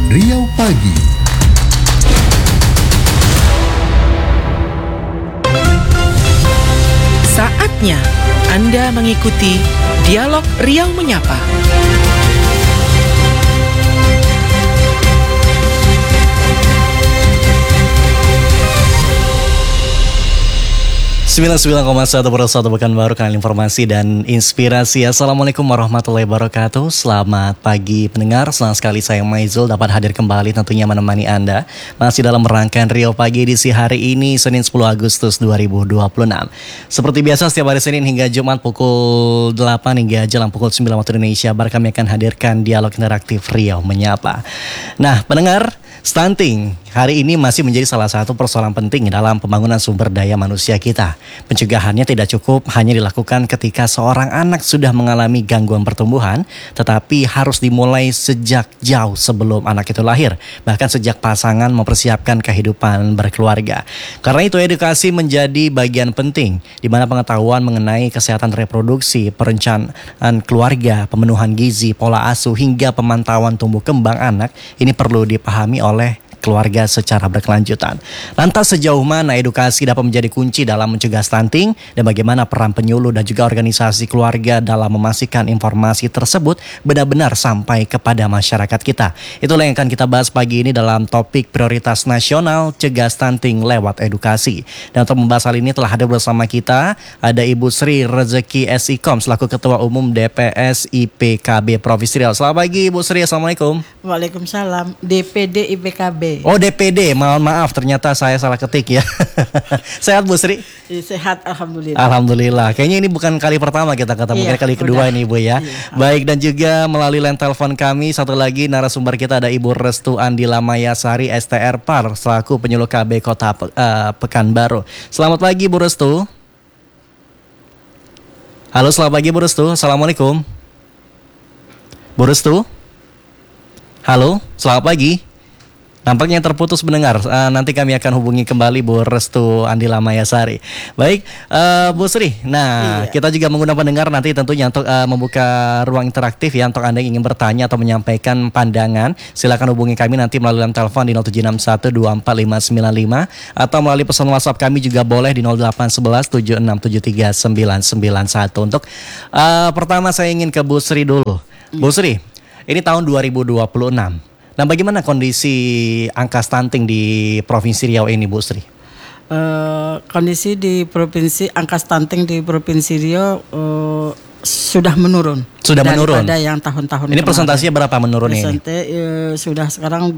Riau Pagi. Saatnya Anda mengikuti Dialog Riau Menyapa. Sembilan 99,1 Pekanbaru, kanal informasi dan inspirasi. Assalamualaikum warahmatullahi wabarakatuh. Selamat pagi pendengar. Senang sekali saya Maizul dapat hadir kembali tentunya menemani Anda masih dalam rangkaian Riau Pagi edisi hari ini Senin 10 Agustus 2026. Seperti biasa setiap hari Senin hingga Jumat pukul 8 hingga jelang pukul 9 waktu Indonesia Barat kami akan hadirkan dialog interaktif Riau Menyapa. Nah, pendengar, stunting hari ini masih menjadi salah satu persoalan penting dalam pembangunan sumber daya manusia kita. Pencegahannya tidak cukup hanya dilakukan ketika seorang anak sudah mengalami gangguan pertumbuhan, tetapi harus dimulai sejak jauh sebelum anak itu lahir, bahkan sejak pasangan mempersiapkan kehidupan berkeluarga. Karena itu edukasi menjadi bagian penting, di mana pengetahuan mengenai kesehatan reproduksi, perencanaan keluarga, pemenuhan gizi, pola asuh, hingga pemantauan tumbuh kembang anak ini perlu dipahami oleh keluarga secara berkelanjutan. Lantas sejauh mana edukasi dapat menjadi kunci dalam mencegah stunting dan bagaimana peran penyuluh dan juga organisasi keluarga dalam memastikan informasi tersebut benar-benar sampai kepada masyarakat kita. Itulah yang akan kita bahas pagi ini dalam topik prioritas nasional cegah stunting lewat edukasi. Dan untuk membahas hal ini telah hadir bersama kita ada Ibu Sri Rezeki SIKOM selaku Ketua Umum DPS IPKB Provinsi Riau. Selamat pagi Ibu Sri, Assalamualaikum. Waalaikumsalam. DPD IPKB. Oh, DPD, mohon maaf ternyata saya salah ketik ya. Sehat Bu Sri? Sehat, alhamdulillah. Alhamdulillah. Kayaknya ini bukan kali pertama kita ketemu, Iya, kali kedua udah. ini Bu ya. Iya. Baik, dan juga melalui line telepon kami satu lagi narasumber kita ada Ibu Restu Andila Mayasari STR PAR selaku penyuluh KB Kota Pekanbaru. Selamat pagi Bu Restu. Halo, selamat pagi Bu Restu. Assalamualaikum. Bu Restu. Halo, selamat pagi. Nampaknya terputus mendengar. Nanti kami akan hubungi kembali Bu Restu Andila Mayasari. Baik, Bu Sri. Nah, Iya. kita juga menggunakan pendengar nanti tentunya untuk membuka ruang interaktif ya untuk Anda yang ingin bertanya atau menyampaikan pandangan. Silakan hubungi kami nanti melalui telepon di 0761245595 atau melalui pesan WhatsApp kami juga boleh di 081176739991. Untuk pertama saya ingin ke Bu Sri dulu. Bu Sri, ini tahun 2026. Nah, bagaimana kondisi angka stunting di Provinsi Riau ini, Bu Sri? Kondisi di provinsi, angka stunting di Provinsi Riau sudah menurun. Sudah menurun? Daripada yang tahun-tahun Ini kemarin. persentasenya berapa menurunnya ini? Sudah sekarang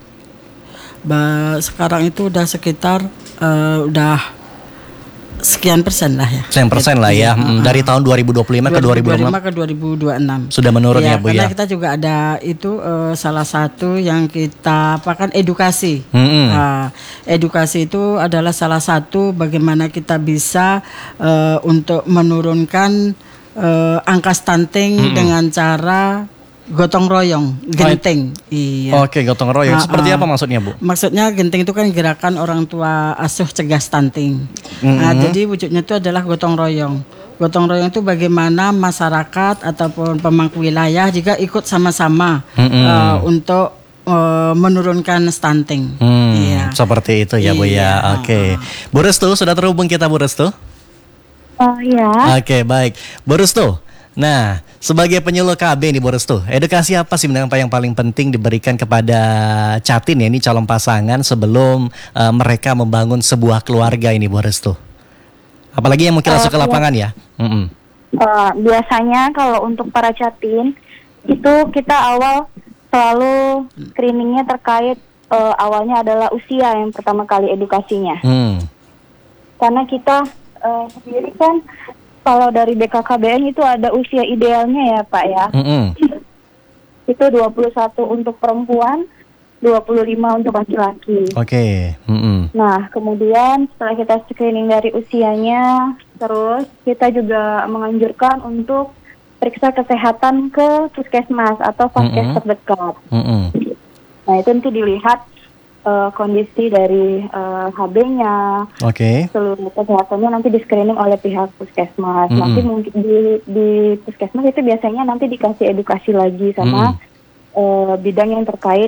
sekarang itu udah sekitar udah sekian persen lah ya. Sekian persen lah ya. Dari tahun 2025 ke 2026 ke 2026 sudah menurun ya, Bu karena ya. kita juga ada itu salah satu yang kita apakan edukasi. Edukasi itu adalah salah satu bagaimana kita bisa untuk menurunkan angka stunting dengan cara gotong royong, genting. Iya. Oke, gotong royong. Seperti apa maksudnya, Bu? Maksudnya genting itu kan gerakan orang tua asuh cegah stunting. Nah, jadi wujudnya itu adalah gotong royong. Gotong royong itu bagaimana masyarakat ataupun pemangku wilayah juga ikut sama-sama untuk menurunkan stunting. Iya. Seperti itu ya, Bu ya. Oke. Bu Restu, sudah terhubung kita, Bu Restu? Oh iya. Oke, baik. Bu Restu. Nah, sebagai penyuluh KB nih Bu Restu, edukasi apa sih yang paling penting diberikan kepada Catin ya, ini calon pasangan sebelum mereka membangun sebuah keluarga ini Bu Restu? Apalagi yang mungkin langsung ke lapangan ya. Biasanya kalau untuk para Catin itu kita awal selalu screeningnya terkait awalnya adalah usia yang pertama kali edukasinya. Karena kita sendiri kan kalau dari BKKBN itu ada usia idealnya ya Pak ya. Itu 21 untuk perempuan, 25 untuk laki-laki. Oke. Nah, kemudian setelah kita screening dari usianya, terus kita juga menganjurkan untuk periksa kesehatan ke puskesmas atau vaskes terdekat. Nah, itu nanti dilihat kondisi dari HB-nya, seluruh kesehatannya nanti di screening oleh pihak puskesmas. Nanti mungkin di puskesmas itu biasanya nanti dikasih edukasi lagi sama bidang yang terkait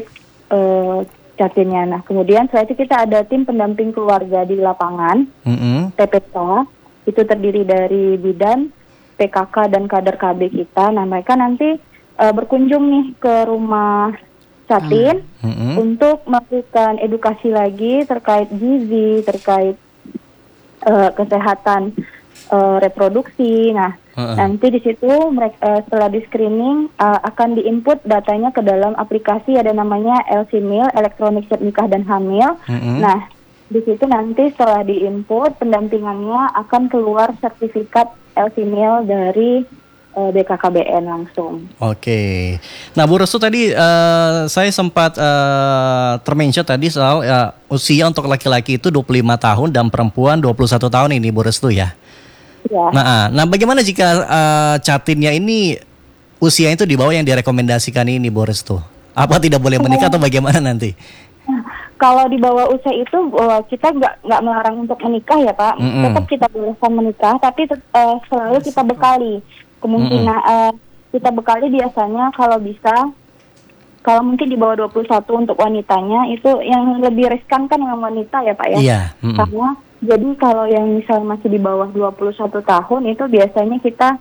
Catinnya. Nah, kemudian setelah itu kita ada tim pendamping keluarga di lapangan, TPK, itu terdiri dari bidan, PKK, dan kader KB kita. Nah, mereka nanti berkunjung nih ke rumah Catin untuk melakukan edukasi lagi terkait gizi, terkait kesehatan reproduksi. Nah, nanti di situ mereka setelah di screening akan diinput datanya ke dalam aplikasi ada namanya LCMIL, Elektronik Siap Nikah dan Hamil. Nah, di situ nanti setelah diinput pendampingannya akan keluar sertifikat LCMIL dari BKKBN langsung. Oke. Nah, Bu Restu tadi saya sempat termention tadi soal usia untuk laki-laki itu 25 tahun dan perempuan 21 tahun ini, Bu Restu ya. Ya. Nah, bagaimana jika Catinnya ini usia itu di bawah yang direkomendasikan ini, Bu Restu? Apa tidak boleh menikah atau bagaimana nanti? Kalau di bawah usia itu kita nggak melarang untuk menikah ya Pak. Tetap kita bolehkan menikah, tapi selalu kita bekali. Kemungkinan kita bekali biasanya kalau bisa, kalau mungkin di bawah 21 untuk wanitanya itu yang lebih riskan kan yang wanita ya Pak ya. Iya. Karena jadi kalau yang misalnya masih di bawah 21 tahun itu biasanya kita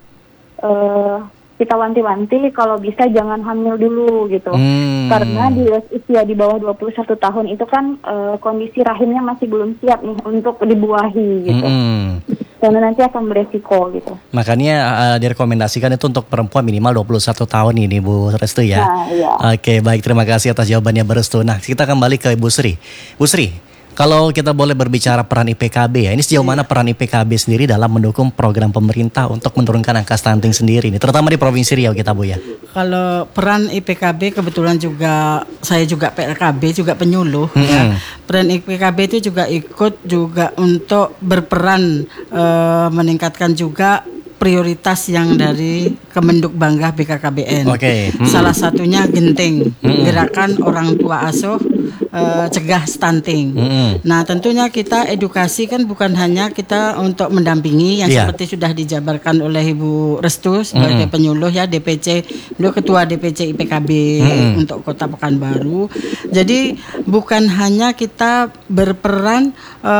wanti-wanti kalau bisa jangan hamil dulu gitu. Karena di usia di bawah 21 tahun itu kan kondisi rahimnya masih belum siap nih untuk dibuahi gitu. Karena nanti akan beresiko gitu. Makanya direkomendasikan itu untuk perempuan minimal 21 tahun ini, Bu Restu ya. Nah, iya. Oke, baik, terima kasih atas jawabannya, Bu Restu. Nah, kita kembali ke Bu Sri. Bu Sri, kalau kita boleh berbicara peran IPKB ya, ini sejauh mana peran IPKB sendiri dalam mendukung program pemerintah untuk menurunkan angka stunting sendiri ini, terutama di Provinsi Riau kita, Bu ya? Kalau peran IPKB kebetulan juga saya juga PLKB juga penyuluh ya. Peran IPKB itu juga ikut juga untuk berperan meningkatkan juga prioritas yang dari Kemenduk Bangga BKKBN. Salah satunya Genting, gerakan orang tua asuh cegah stunting. Nah, tentunya kita edukasi kan bukan hanya kita untuk mendampingi yang seperti sudah dijabarkan oleh Ibu Restu sebagai penyuluh ya, DPC, beliau ketua DPC IPKB untuk Kota Pekanbaru. Jadi bukan hanya kita berperan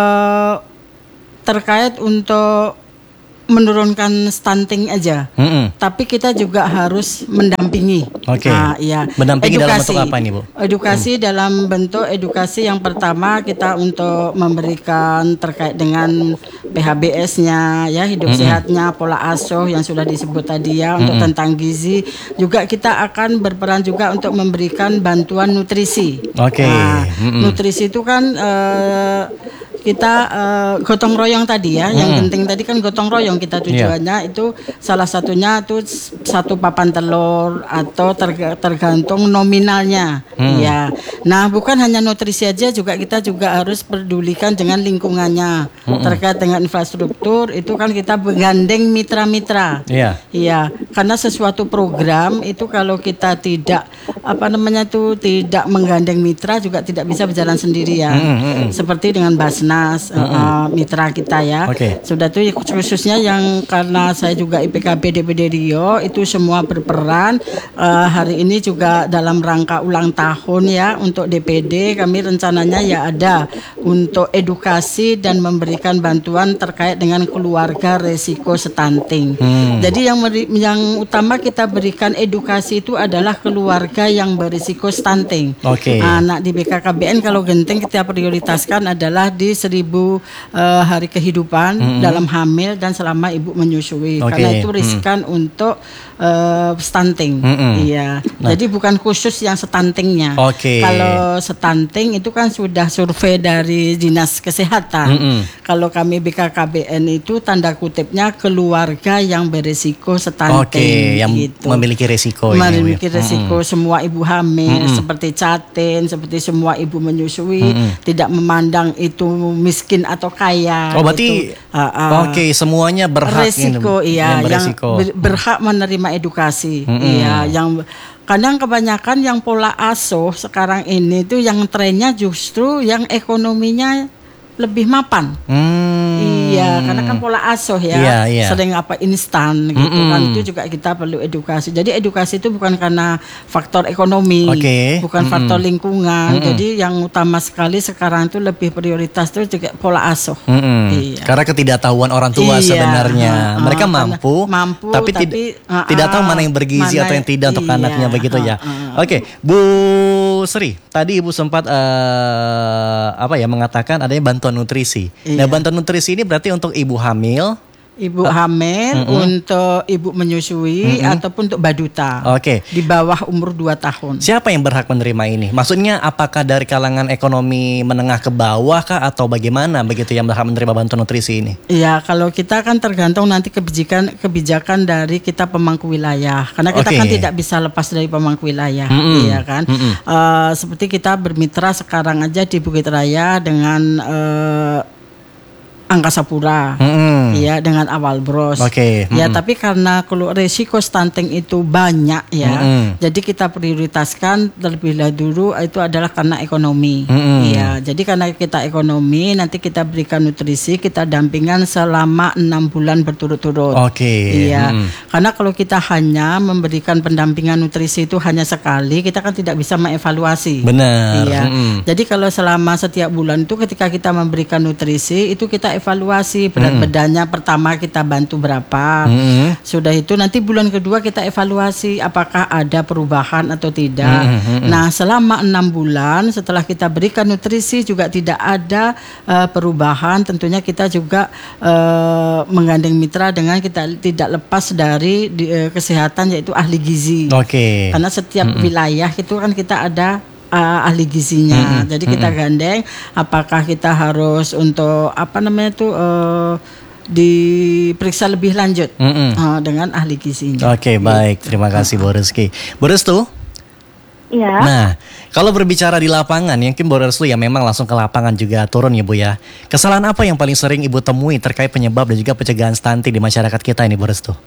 terkait untuk menurunkan stunting aja, tapi kita juga harus mendampingi. Nah, ya. Mendampingi edukasi, dalam bentuk apa ini, Bu? Edukasi dalam bentuk edukasi yang pertama kita untuk memberikan terkait dengan PHBS-nya, ya hidup sehatnya, pola asuh yang sudah disebut tadi ya, untuk tentang gizi. Juga kita akan berperan juga untuk memberikan bantuan nutrisi. Nah, nutrisi itu kan kita gotong royong tadi ya, yang penting tadi kan gotong royong kita tujuannya itu salah satunya itu satu papan telur atau tergantung nominalnya ya. Nah, bukan hanya nutrisi aja, juga kita juga harus pedulikan dengan lingkungannya. Terkait dengan infrastruktur itu kan kita bergandeng mitra-mitra. Iya, karena sesuatu program itu kalau kita tidak tidak menggandeng mitra juga tidak bisa berjalan sendiri ya. Seperti dengan Basnas mitra kita ya. Sudah itu khususnya yang karena saya juga IPKB DPD Riau itu semua berperan. Hari ini juga dalam rangka ulang tahun ya untuk DPD kami rencananya ya ada untuk edukasi dan memberikan bantuan terkait dengan keluarga resiko stunting. Jadi yang utama kita berikan edukasi itu adalah keluarga yang berisiko stunting. Anak di BKKBN kalau Genting kita prioritaskan adalah di 1000 hari kehidupan dalam hamil dan selama ibu menyusui. Karena itu riskan untuk stunting. Iya. Jadi bukan khusus yang stuntingnya. Kalau stunting itu kan sudah survei dari Dinas Kesehatan. Kalau kami BKKBN itu tanda kutipnya keluarga yang berisiko stunting. Yang gitu. memiliki resiko. Memiliki resiko semua ibu hamil seperti Catin, seperti semua ibu menyusui, tidak memandang itu miskin atau kaya. Berarti semuanya berhak resiko, yang berhak menerima edukasi. Iya, yang kadang kebanyakan yang pola asuh sekarang ini tuh yang trennya justru yang ekonominya lebih mapan. Iya, karena kan pola asuh ya, sering instan gitu kan, itu juga kita perlu edukasi. Jadi edukasi itu bukan karena faktor ekonomi, bukan faktor lingkungan. Jadi yang utama sekali sekarang itu lebih prioritas itu juga pola asuh. Iya. Karena ketidaktahuan orang tua sebenarnya, mereka mampu tapi tidak tahu mana yang bergizi atau yang tidak untuk anaknya begitu ya. Oke, Bu Sri, tadi Ibu sempat mengatakan adanya bantuan nutrisi. Nah, bantuan nutrisi ini berarti untuk ibu hamil, untuk ibu menyusui, ataupun untuk baduta di bawah umur 2 tahun. Siapa yang berhak menerima ini? Maksudnya apakah dari kalangan ekonomi menengah ke bawah kah atau bagaimana begitu yang berhak menerima bantuan nutrisi ini? Iya, kalau kita kan tergantung nanti kebijakan dari kita pemangku wilayah. Karena kita kan tidak bisa lepas dari pemangku wilayah, iya kan? Seperti kita bermitra sekarang aja di Bukit Raya dengan Angkasa Pura, ya dengan Awal Bros, ya tapi karena kalau resiko stunting itu banyak ya, jadi kita prioritaskan terlebih dahulu itu adalah karena ekonomi, ya jadi karena kita ekonomi nanti kita berikan nutrisi, kita dampingan selama 6 bulan berturut-turut, iya, karena kalau kita hanya memberikan pendampingan nutrisi itu hanya sekali, kita kan tidak bisa mengevaluasi, iya, jadi kalau selama setiap bulan itu ketika kita memberikan nutrisi itu kita evaluasi berat badannya, pertama kita bantu berapa, sudah itu nanti bulan kedua kita evaluasi apakah ada perubahan atau tidak. Nah selama 6 bulan setelah kita berikan nutrisi juga tidak ada perubahan, tentunya kita juga menggandeng mitra dengan kita tidak lepas dari kesehatan yaitu ahli gizi, karena setiap wilayah itu kan kita ada ahli gizinya, jadi kita gandeng apakah kita harus untuk diperiksa lebih lanjut dengan ahli gizinya. Baik, terima kasih Bu Reski. Bu Restu? Iya. Nah, kalau berbicara di lapangan, mungkin Bu Restu ya memang langsung ke lapangan juga turun ya Bu ya. Kesalahan apa yang paling sering Ibu temui terkait penyebab dan juga pencegahan stunting di masyarakat kita ini Bu Restu?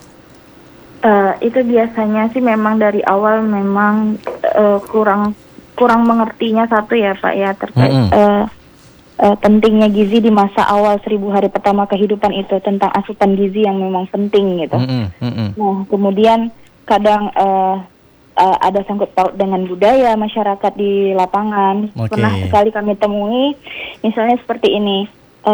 Itu biasanya sih memang dari awal memang kurang mengertinya satu ya Pak ya terkait pentingnya gizi di masa awal 1000 hari pertama kehidupan itu, tentang asupan gizi yang memang penting gitu. Nah kemudian kadang ada sangkut paut dengan budaya masyarakat di lapangan. Pernah sekali kami temui misalnya seperti ini,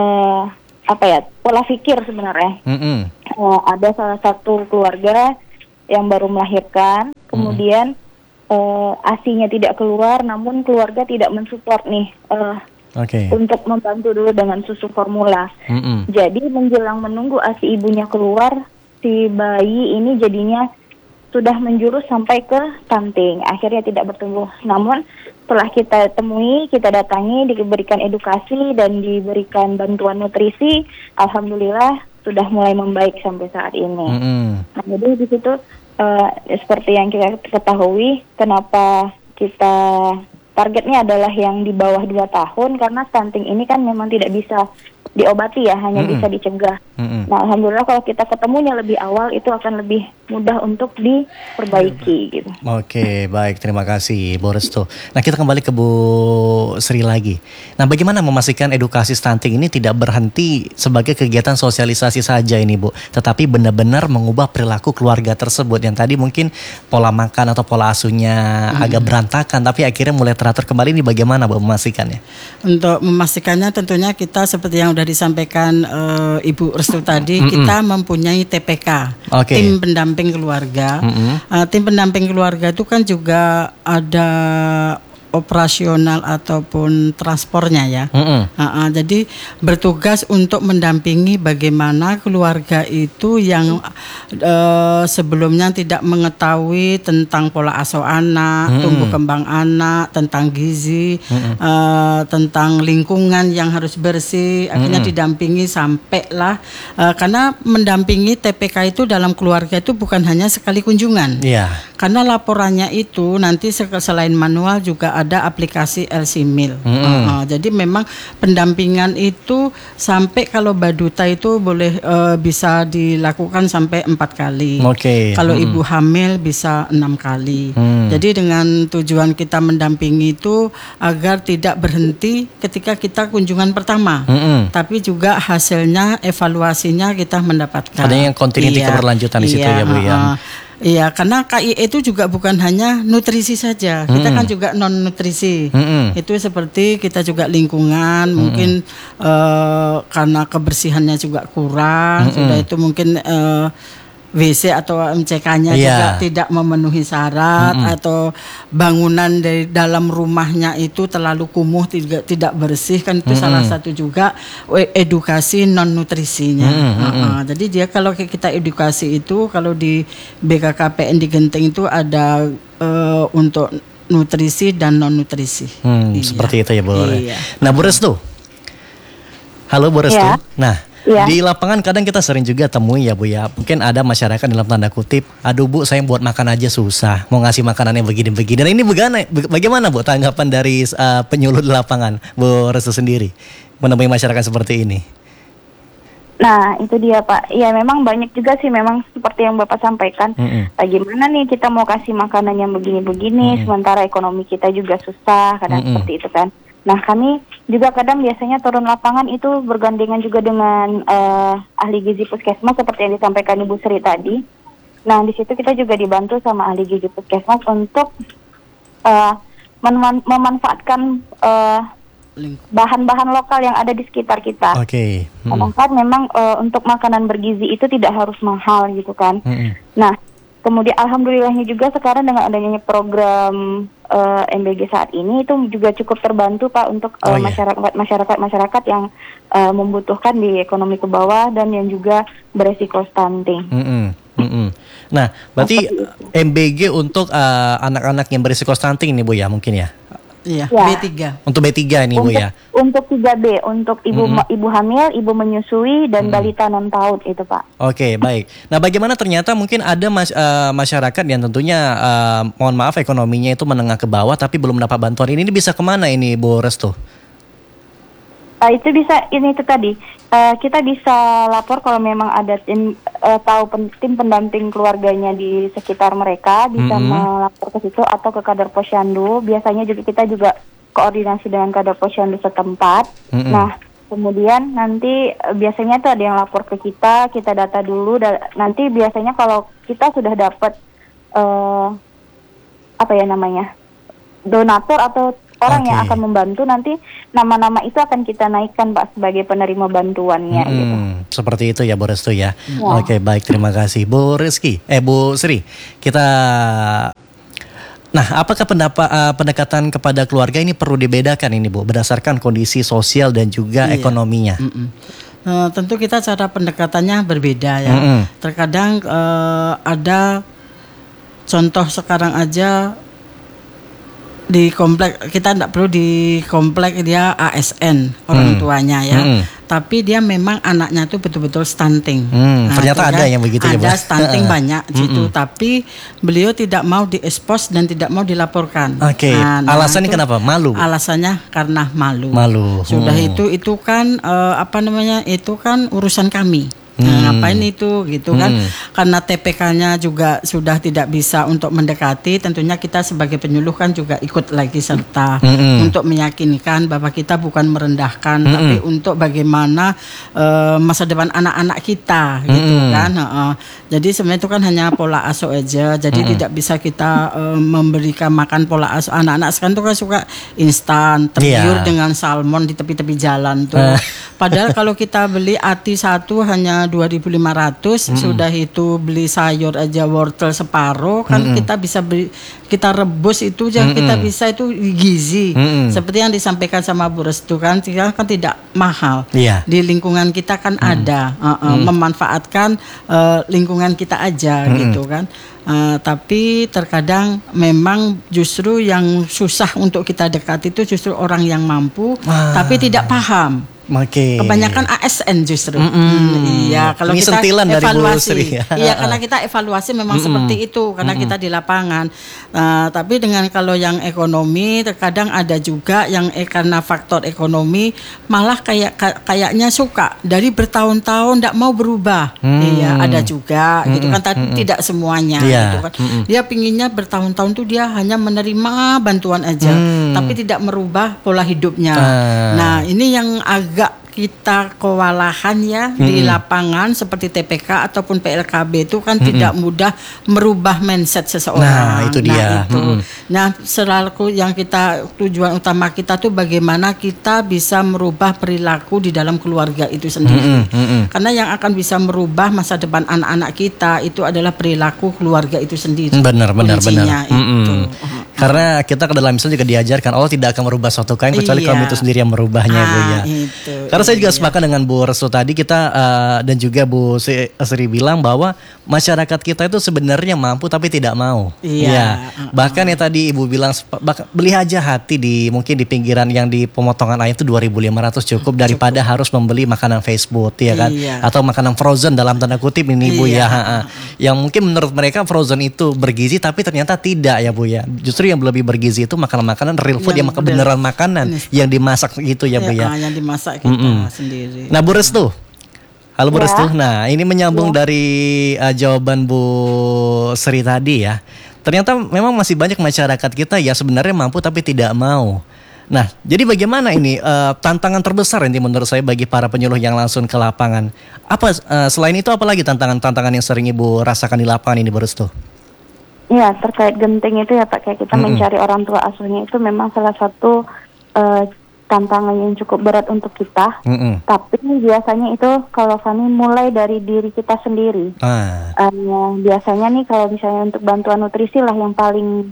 pola pikir sebenarnya. Ada salah satu keluarga yang baru melahirkan, kemudian ASI-nya tidak keluar, namun keluarga tidak mensupport nih untuk membantu dulu dengan susu formula. Jadi menjelang menunggu ASI ibunya keluar, si bayi ini jadinya sudah menjurus sampai ke stunting, akhirnya tidak bertumbuh. Namun setelah kita temui, kita datangi, diberikan edukasi dan diberikan bantuan nutrisi, alhamdulillah sudah mulai membaik sampai saat ini. Nah, jadi di situ seperti yang kita ketahui, kenapa kita targetnya adalah yang di bawah 2 tahun, karena stunting ini kan memang tidak bisa diobati ya, hanya bisa dicegah. Nah, alhamdulillah kalau kita ketemunya lebih awal itu akan lebih mudah untuk diperbaiki gitu. Baik, terima kasih Bu Restu. Nah, kita kembali ke Bu Sri lagi. Nah, bagaimana memastikan edukasi stunting ini tidak berhenti sebagai kegiatan sosialisasi saja ini Bu, tetapi benar-benar mengubah perilaku keluarga tersebut yang tadi mungkin pola makan atau pola asuhnya agak berantakan, tapi akhirnya mulai teratur kembali. Ini bagaimana Bu memastikannya? Untuk memastikannya tentunya kita seperti yang udah disampaikan Ibu Restu tadi, kita mempunyai TPK, tim pendamping keluarga. Tim pendamping keluarga itu kan juga ada operasional ataupun transportnya ya. Jadi bertugas untuk mendampingi bagaimana keluarga itu yang sebelumnya tidak mengetahui tentang pola asuh anak, tumbuh kembang anak, tentang gizi, tentang lingkungan yang harus bersih, akhirnya didampingi sampailah karena mendampingi TPK itu dalam keluarga itu bukan hanya sekali kunjungan. Karena laporannya itu nanti selain manual juga ada ada aplikasi LC-Mil. Jadi memang pendampingan itu sampai kalau baduta itu boleh bisa dilakukan sampai 4 kali. Kalau ibu hamil bisa 6 kali. Jadi dengan tujuan kita mendampingi itu agar tidak berhenti ketika kita kunjungan pertama, tapi juga hasilnya, evaluasinya kita mendapatkan. Ada yang continuity keberlanjutan di situ ya Bu ya. Iya, karena KIE itu juga bukan hanya nutrisi saja, kita kan juga non nutrisi. Itu seperti kita juga lingkungan, mungkin karena kebersihannya juga kurang, sudah itu mungkin WC atau MCK-nya juga tidak memenuhi syarat, atau bangunan dari dalam rumahnya itu terlalu kumuh, tidak bersih, kan itu salah satu juga edukasi non nutrisinya. Jadi dia kalau kita edukasi itu, kalau di BKKPN di Genting itu ada untuk nutrisi dan non nutrisi. Seperti itu ya Bu. Nah Bu Restu, halo Bu Restu. Nah, di lapangan kadang kita sering juga temui ya Bu ya. Mungkin ada masyarakat dalam tanda kutip, aduh Bu, saya buat makan aja susah, mau ngasih makanannya begini-begini. Dan ini bagaimana Bu tanggapan dari penyuluh di lapangan Bu Restu sendiri menemui masyarakat seperti ini? Nah itu dia Pak. Ya memang banyak juga sih, memang seperti yang Bapak sampaikan. Bagaimana nih kita mau kasih makanan yang begini-begini, sementara ekonomi kita juga susah, kadang seperti itu kan. Nah kami juga kadang biasanya turun lapangan itu bergandengan juga dengan ahli gizi puskesmas seperti yang disampaikan Ibu Sri tadi. Nah di situ kita juga dibantu sama ahli gizi puskesmas untuk memanfaatkan bahan-bahan lokal yang ada di sekitar kita. Karena memang untuk makanan bergizi itu tidak harus mahal gitu kan. Nah kemudian alhamdulillahnya juga sekarang dengan adanya program MBG saat ini itu juga cukup terbantu Pak untuk masyarakat yang membutuhkan di ekonomi ke bawah dan yang juga beresiko stunting. Nah, berarti MBG untuk anak-anak yang berisiko stunting ini Bu ya, mungkin ya? Iya, B3. Untuk B3 ini Bu ya? Untuk 3B, untuk ibu hamil, ibu menyusui, dan balita 6 tahun itu Pak. Oke, baik. Nah bagaimana ternyata mungkin ada masyarakat yang tentunya mohon maaf ekonominya itu menengah ke bawah tapi belum dapat bantuan ini bisa kemana ini Bu Restu? Itu bisa, ini itu tadi kita bisa lapor kalau memang ada tim pendamping keluarganya di sekitar mereka, bisa melapor ke situ atau ke Kadar Posyandu. Biasanya juga kita juga koordinasi dengan Kadar Posyandu setempat. Nah kemudian nanti biasanya tuh ada yang lapor ke kita data dulu, nanti biasanya kalau kita sudah dapat donatur atau orang yang akan membantu, nanti nama-nama itu akan kita naikkan Pak sebagai penerima bantuannya gitu. Seperti itu ya Bu Restu ya. Oke, baik, terima kasih Bu Sri. Nah, apakah pendekatan kepada keluarga ini perlu dibedakan ini Bu berdasarkan kondisi sosial dan juga ekonominya? Tentu kita cara pendekatannya berbeda ya. Terkadang ada contoh sekarang aja di komplek, kita tidak perlu di komplek dia ASN orang tuanya ya, tapi dia memang anaknya tuh betul-betul stunting. Ternyata ada yang begitu ya Bu. Ada stunting banyak gitu, tapi beliau tidak mau diekspos dan tidak mau dilaporkan. Alasannya kenapa? Malu. Alasannya karena malu. Sudah itu kan itu kan urusan kami. Ngapain itu gitu kan, karena TPK-nya juga sudah tidak bisa untuk mendekati, tentunya kita sebagai penyuluh kan juga ikut lagi serta untuk meyakinkan bahwa kita bukan merendahkan, tapi untuk bagaimana masa depan anak-anak kita gitu kan. Jadi sebenarnya itu kan hanya pola asuh aja, jadi tidak bisa kita memberikan makan pola asuh. Anak-anak sekarang tuh kan suka instan, tergiur dengan salmon di tepi-tepi jalan tuh. Padahal kalau kita beli ati satu hanya 2.500, sudah itu beli sayur aja wortel separuh kan, kita bisa beli, kita rebus itu aja kita bisa, itu gizi. Seperti yang disampaikan sama Bu Restu kan tidak mahal. Di lingkungan kita kan ada memanfaatkan lingkungan kita aja gitu kan. Tapi terkadang memang justru yang susah untuk kita dekati itu justru orang yang mampu tapi tidak paham. Oke. Kebanyakan ASN justru. Iya, kalau Ini kita sentilan dari Bu evaluasi, Sri. iya karena kita evaluasi memang seperti itu karena kita di lapangan. Tapi dengan kalau yang ekonomi terkadang ada juga yang karena faktor ekonomi malah kayaknya suka dari bertahun-tahun tidak mau berubah. Iya, ada juga gitu kan. Tidak semuanya. Gitu kan. Dia pinginnya bertahun-tahun tuh dia hanya menerima bantuan aja, tapi tidak merubah pola hidupnya. Nah, ini yang agak kita kewalahan ya di lapangan seperti TPK ataupun PLKB itu kan tidak mudah merubah mindset seseorang. Nah, itu dia. Nah, selalu yang tujuan utama kita tuh bagaimana kita bisa merubah perilaku di dalam keluarga itu sendiri. Karena yang akan bisa merubah masa depan anak-anak kita itu adalah perilaku keluarga itu sendiri. Benar. Itu. Karena kita ke dalam Islam juga diajarkan Allah tidak akan merubah suatu kain kecuali kamu itu sendiri yang merubahnya, Bu ya. Karena saya juga sepakat dengan Bu Restu tadi kita dan juga Bu Sri bilang bahwa masyarakat kita itu sebenarnya mampu tapi tidak mau. Iya. Bahkan ya tadi Ibu bilang beli aja hati mungkin di pinggiran yang di pemotongan ayam itu 2.500 cukup daripada harus membeli makanan fast food ya kan, atau makanan frozen dalam tanda kutip ini Bu ya. Yang mungkin menurut mereka frozen itu bergizi tapi ternyata tidak ya Bu ya. Justru yang lebih bergizi itu makanan-makanan real food yang beneran makanan yang dimasak gitu ya Bu ya. Yang dimasak kita sendiri. Nah Bu Restu, halo Bu Restu. Nah ini menyambung dari jawaban Bu Sri tadi ya. Ternyata memang masih banyak masyarakat kita ya sebenarnya mampu tapi tidak mau. Nah jadi bagaimana ini tantangan terbesar ini menurut saya bagi para penyuluh yang langsung ke lapangan. Apa selain itu apalagi tantangan yang sering Ibu rasakan di lapangan ini Bu Restu? Ya, terkait genting itu ya Pak, kayak kita mencari orang tua asuhnya itu memang salah satu tantangan yang cukup berat untuk kita. Tapi biasanya itu kalau kami mulai dari diri kita sendiri. Biasanya nih kalau misalnya untuk bantuan nutrisi lah yang paling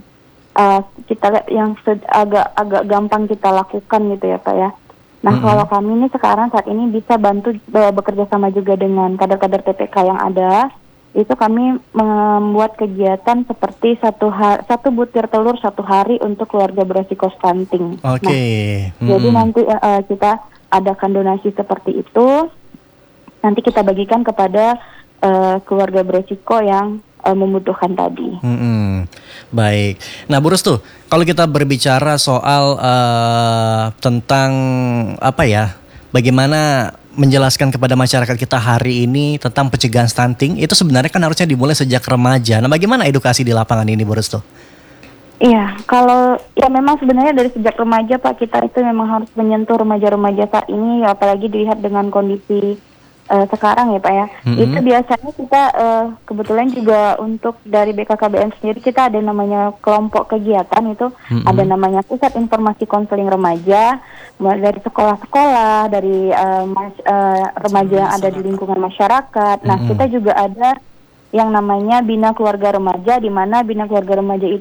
kita lihat yang agak gampang kita lakukan gitu ya Pak ya. Nah kalau kami nih sekarang saat ini bisa bantu bekerja sama juga dengan kader-kader TPK yang ada. Itu kami membuat kegiatan seperti satu butir telur 1 hari untuk keluarga beresiko stunting. Oke. Jadi nanti kita adakan donasi seperti itu. Nanti kita bagikan kepada keluarga beresiko yang membutuhkan tadi. Baik. Nah Bu Restu, kalau kita berbicara soal tentang bagaimana menjelaskan kepada masyarakat kita hari ini tentang pencegahan stunting itu sebenarnya kan harusnya dimulai sejak remaja. Nah bagaimana edukasi di lapangan ini Bu Restu? Iya, kalau ya memang sebenarnya dari sejak remaja Pak kita itu memang harus menyentuh remaja-remaja saat ini, apalagi dilihat dengan kondisi sekarang ya Pak ya. Itu biasanya kita kebetulan juga untuk dari BKKBN sendiri kita ada namanya kelompok kegiatan itu ada namanya Pusat Informasi Konseling Remaja, dari sekolah-sekolah, dari remaja yang ada di lingkungan masyarakat. Nah kita juga ada yang namanya Bina Keluarga Remaja, di mana Bina Keluarga Remaja itu